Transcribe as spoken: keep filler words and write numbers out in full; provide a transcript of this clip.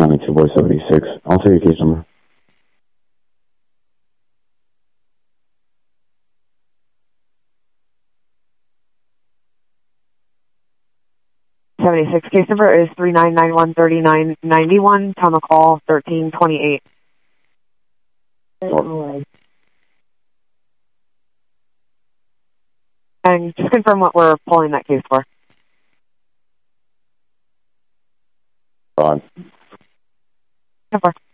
County two boy seventy-six. I'll take your case number. seventy-six. Case number is three nine nine one three nine nine one. Time of call thirteen twenty-eight. Oh. And just confirm what we're pulling that case for. Fine. ten four.